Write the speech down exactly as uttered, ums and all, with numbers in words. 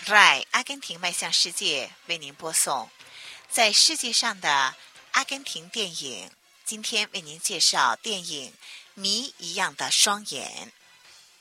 R A I 阿根廷迈向世界为您播送在世界上的阿根廷电影。今天为您介绍电影《谜一样的双眼》。